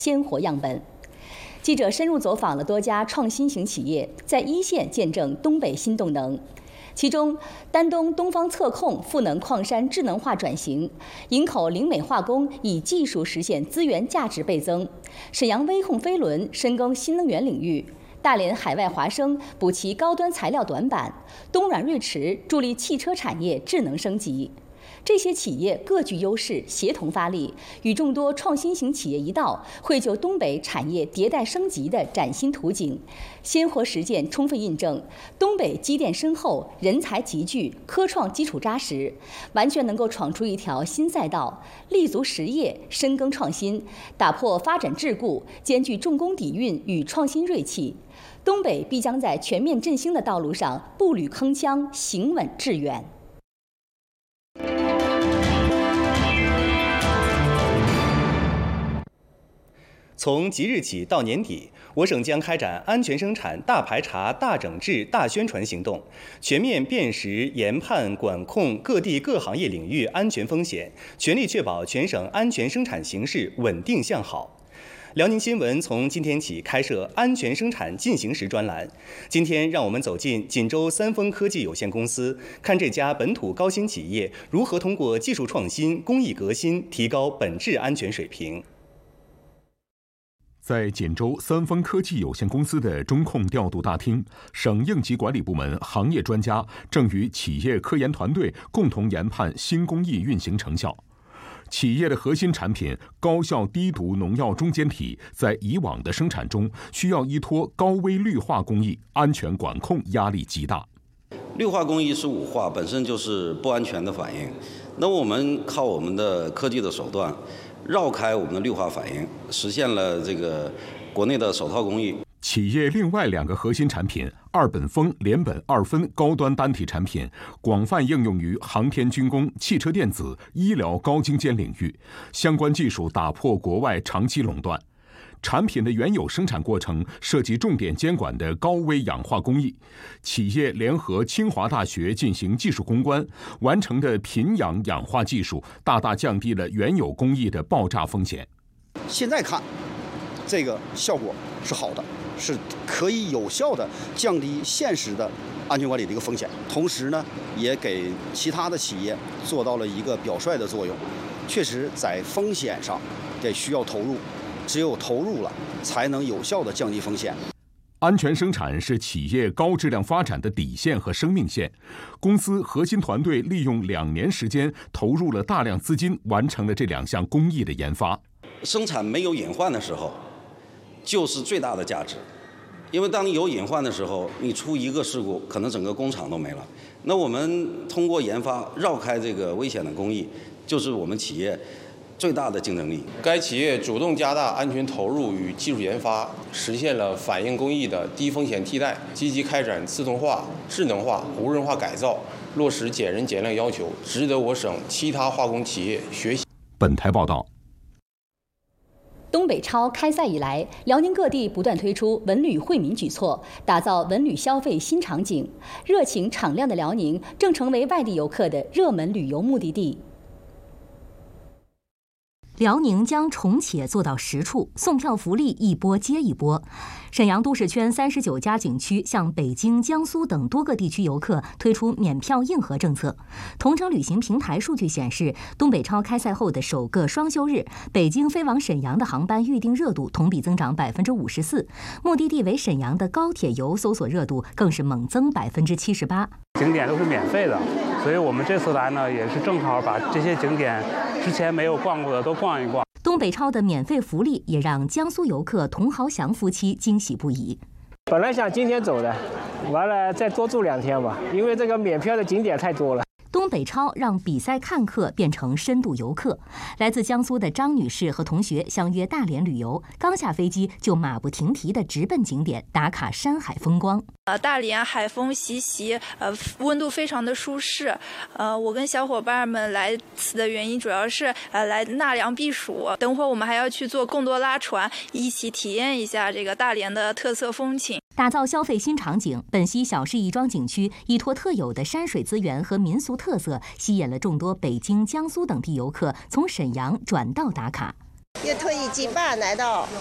鲜活样本。记者深入走访了多家创新型企业，在一线见证东北新动能。其中，丹东东方测控赋能矿山智能化转型，营口灵美化工以技术实现资源价值倍增，沈阳微控飞轮深耕新能源领域。大连海外华生补齐高端材料短板，东软瑞驰助力汽车产业智能升级。这些企业各具优势，协同发力，与众多创新型企业一道，绘就东北产业迭代升级的崭新图景。鲜活实践充分印证，东北积淀深厚，人才集聚，科创基础扎实，完全能够闯出一条新赛道，立足实业，深耕创新，打破发展桎梏，兼具重工底蕴与创新锐气。东北必将在全面振兴的道路上步履铿锵，行稳致远。 从即日起到年底，我省将开展安全生产大排查、大整治、大宣传行动，全面辨识、研判、管控各地各行业领域安全风险，全力确保全省安全生产形势稳定向好。辽宁新闻从今天起开设安全生产进行时专栏。今天让我们走进锦州三丰科技有限公司，看这家本土高新企业如何通过技术创新、工艺革新，提高本质安全水平。 在锦州三丰科技有限公司的中控调度大厅，省应急管理部门行业专家正与企业科研团队共同研判新工艺运行成效。企业的核心产品高效低毒农药中间体，在以往的生产中需要依托高微氯化工艺，安全管控压力极大。 氯化工艺是五化，本身就是不安全的反应。那我们靠我们的科技的手段，绕开我们的氯化反应，实现了这个国内的首套工艺。 企业另外两个核心产品二苯酚联苯二酚高端单体产品，广泛应用于航天军工、汽车电子、医疗高精尖领域，相关技术打破国外长期垄断。产品的原有生产过程涉及重点监管的高微氧化工艺，企业联合清华大学进行技术攻关，完成的贫氧氧化技术大大降低了原有工艺的爆炸风险。 现在看，这个效果是好的，是可以有效的降低现实的安全管理的一个风险，同时呢，也给其他的企业做到了一个表率的作用。确实，在风险上得需要投入。只有投入了，才能有效地降低风险。 安全生产是企业高质量发展的底线和生命线。公司核心团队利用2年时间，投入了大量资金，完成了这2项工艺的研发。 生产没有隐患的时候，就是最大的价值。因为当你有隐患的时候，你出一个事故，可能整个工厂都没了。那我们通过研发绕开这个危险的工艺，就是我们企业最大的竞争力。 该企业主动加大安全投入与技术研发，实现了反应工艺的低风险替代，积极开展自动化、智能化、无人化改造，落实减人减量要求，值得我省其他化工企业学习。 本台报道。 东北超开赛以来，辽宁各地不断推出文旅惠民举措，打造文旅消费新场景。热情敞亮的辽宁正成为外地游客的热门旅游目的地。 辽宁将宠且做到实处，送票福利一波接一波。沈阳都市圈39家景区向北京、江苏等多个地区游客推出免票硬核政策。同程旅行平台数据显示，东北超开赛后的首个双休日，北京飞往沈阳的航班预订热度同比增长54%，目的地为沈阳的高铁游搜索热度更是猛增78%。 景点都是免费的，所以我们这次来呢，也是正好把这些景点之前没有逛过的都逛一逛。 东北超的免费福利也让江苏游客童豪祥夫妻惊喜不已。 本来想今天走的，完了再多住2天吧，因为这个免票的景点太多了。 东北超让比赛看客变成深度游客。来自江苏的张女士和同学相约大连旅游，刚下飞机就马不停蹄地直奔景点，打卡山海风光。 大连海风习习，温度非常的舒适。我跟小伙伴们来此的原因主要是来纳凉避暑。等会儿我们还要去坐贡多拉船，一起体验一下这个大连的特色风情。 打造消费新场景，本溪小市亦庄景区依托特有的山水资源和民俗特色，吸引了众多北京、江苏等地游客从沈阳转道打卡。 又特意结伴来到